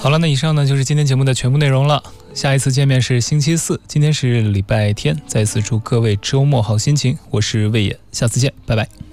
好了，那以上呢就是今天节目的全部内容了。下一次见面是星期四，今天是礼拜天，再次祝各位周末好心情。我是魏野，下次见，拜拜。